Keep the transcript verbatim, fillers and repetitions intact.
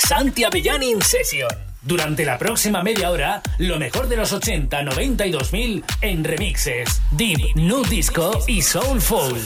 Santi Avellán in Session. Durante la próxima media hora, lo mejor de los ochenta, noventa y dos mil en remixes, deep, nu disco y soulful.